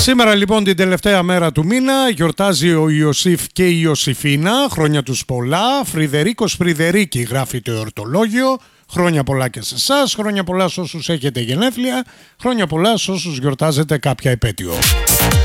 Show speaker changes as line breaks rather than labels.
Σήμερα λοιπόν την τελευταία μέρα του μήνα γιορτάζει ο Ιωσήφ και η Ιωσήφίνα, χρόνια τους πολλά. Φρυδερίκος Φρυδερίκη γράφει το εορτολόγιο. Χρόνια πολλά και σε εσάς, χρόνια πολλά σε όσους έχετε γενέθλια, χρόνια πολλά σε όσους γιορτάζετε κάποια επέτειο.